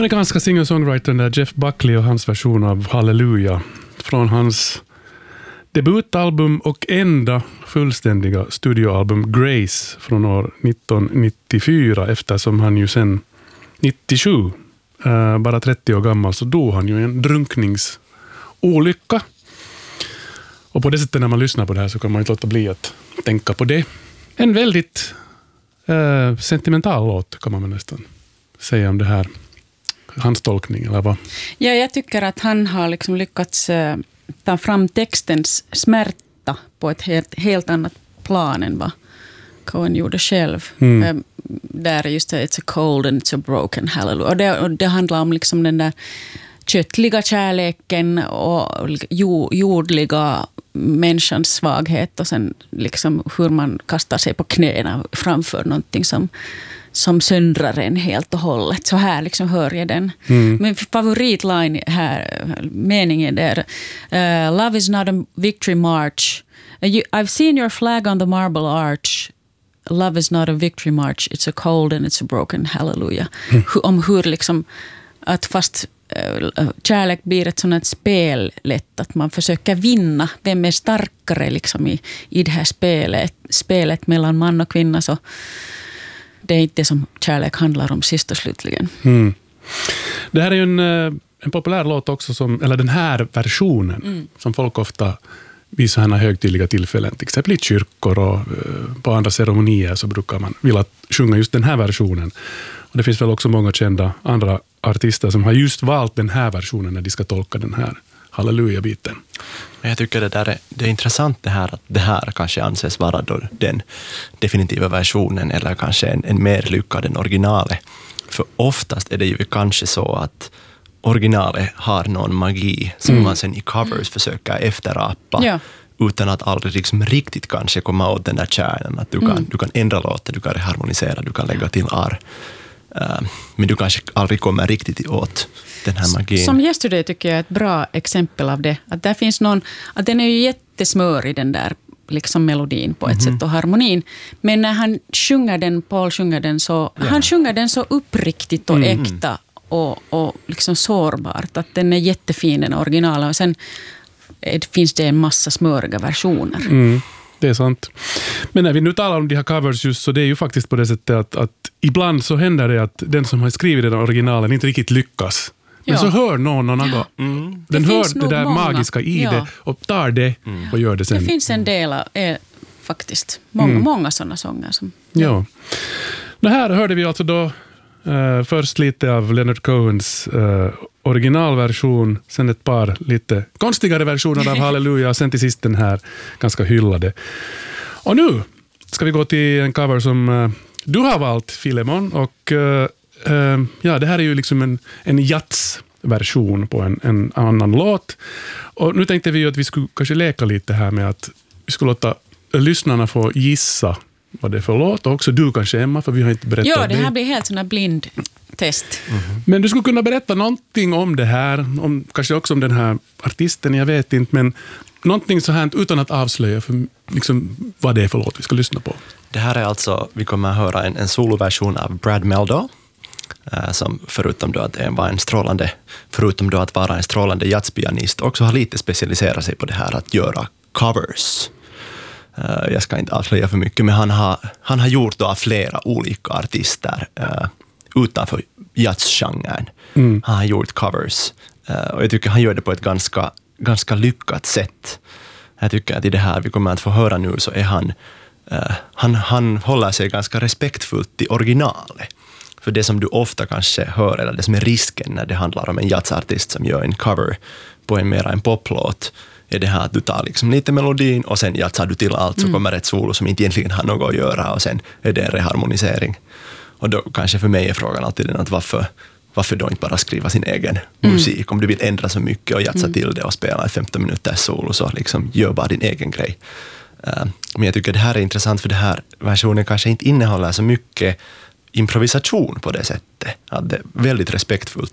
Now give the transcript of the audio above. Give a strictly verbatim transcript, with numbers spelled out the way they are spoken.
Amerikanska singer-songwritern där Jeff Buckley och hans version av Halleluja från hans debutalbum och enda fullständiga studioalbum Grace från år nittonhundranittiofyra, eftersom han ju sen nittiosju, äh, bara trettio år gammal, så dog han ju i en drunkningsolycka. Och på det sättet när man lyssnar på det här så kan man inte låta bli att tänka på det. En väldigt äh, sentimental låt kan man väl nästan säga om det här. Hans tolkning, eller vad? Ja, jag tycker att han har liksom lyckats uh, ta fram textens smärta på ett helt, helt annat plan än vad Cohen gjorde själv. Mm. Uh, där är just det, it's a cold and it's a broken hallelujah. Och det, och det handlar om liksom den där köttliga kärleken och jordliga människans svaghet och sen liksom hur man kastar sig på knäna framför någonting som som söndrar en helt och hållet. Så här liksom hör jag den. Mm. Min favoritline här, meningen där. Uh, Love is not a victory march. Uh, you, I've seen your flag on the marble arch. Love is not a victory march. It's a cold and it's a broken hallelujah. Mm. Om hur liksom att fast uh, kärlek blir ett sådant spel lätt, att man försöker vinna. Vem är starkare liksom i, i det här spelet, spelet mellan man och kvinna, så det är inte det som kärlek handlar om sist och slutligen. Mm. Det här är ju en, en populär låt också, som, eller den här versionen, mm. som folk ofta vid sådana högtidliga tillfällen, till exempel i kyrkor och på andra ceremonier, så brukar man vilja sjunga just den här versionen. Och det finns väl också många kända andra artister som har just valt den här versionen när de ska tolka den här halleluja-biten. Jag tycker det där är, det är intressant det här, att det här kanske anses vara då den definitiva versionen, eller kanske en, en mer lyckad än originalet. För oftast är det ju kanske så att originalet har någon magi som mm. man sen i covers försöker efterapa, ja. Utan att aldrig liksom riktigt kanske komma åt den där kärnan. Att du kan, mm. du kan ändra låten, du kan reharmonisera, du kan lägga till ar. Uh, men du kanske aldrig kommer riktigt åt den här magin. Som Yesterday tycker jag är ett bra exempel av det. Att där finns någon, att den är ju jättesmörig, den där liksom melodin på ett mm-hmm. sätt och harmonin. Men när han sjunger den, Paul sjunger den så, yeah. han sjunger den så uppriktigt och mm. äkta och, och liksom sårbart, att den är jättefin, den originala. Och sen det finns det en massa smöriga versioner. Mm. Det är sant. Men när vi nu talar om de här covers just, så det är ju faktiskt på det sättet att, att ibland så händer det att den som har skrivit den originalen inte riktigt lyckas. Men ja. Så hör någon någon ja. mm. Den det hör det där många. Magiska i ja. Det och tar det mm. och gör det sen. Det finns en del av, eh, faktiskt många, mm. många sådana sånger. Som, ja. Ja. Det här hörde vi alltså då Uh, först lite av Leonard Cohens uh, originalversion, sen ett par lite konstigare versioner av Halleluja, och sen till sist den här ganska hyllade. Och nu ska vi gå till en cover som uh, du har valt, Filemon, och uh, uh, ja, det här är ju liksom en, en jazzversion på en, en annan låt. Och nu tänkte vi ju att vi skulle kanske leka lite här med att vi skulle låta lyssnarna få gissa vad det är för låt, och också du kanske, Emma, för vi har inte berättat. Ja, det här blir helt sån blind test. Mm-hmm. Men du skulle kunna berätta någonting om det här, om, kanske också om den här artisten, jag vet inte, men någonting så här utan att avslöja för, liksom, vad det är för låt vi ska lyssna på. Det här är alltså, vi kommer att höra en, en soloversion av Brad Mehldau, äh, som förutom då att var en strålande, förutom då att vara en strålande jazzpianist, också har lite specialiserat sig på det här att göra covers. Uh, jag ska inte avslöja för mycket, men han har, han har gjort då av flera olika artister uh, utanför jazzgenren. Mm. Han har gjort covers uh, och jag tycker han gör det på ett ganska, ganska lyckat sätt. Jag tycker att i det här vi kommer att få höra nu så är han, uh, han, han håller sig ganska respektfullt till originalet. För det som du ofta kanske hör, eller det som är risken när det handlar om en jazzartist som gör en cover på en mera en poplåt, är det här att du tar liksom lite melodin och sen jatsar du till allt, så kommer ett solo som inte egentligen har något att göra, och sen är det en reharmonisering. Och då kanske för mig är frågan alltid den att varför, varför då inte bara skriva sin egen mm. musik? Om du vill ändra så mycket och jatsa mm. till det och spela ett femton minuters solo, så liksom gör bara din egen grej. Uh, men jag tycker det här är intressant, för det här versionen kanske inte innehåller så mycket improvisation på det sättet. Att det är väldigt respektfullt